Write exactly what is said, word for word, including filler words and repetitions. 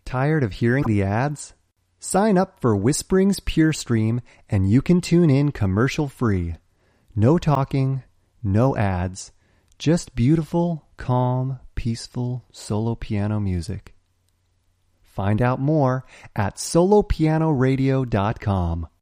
Tired of hearing the ads? Sign up for Whispering's Pure Stream and you can tune in commercial-free. No talking, no ads, just beautiful, calm, peaceful solo piano music. Find out more at solo piano radio dot com.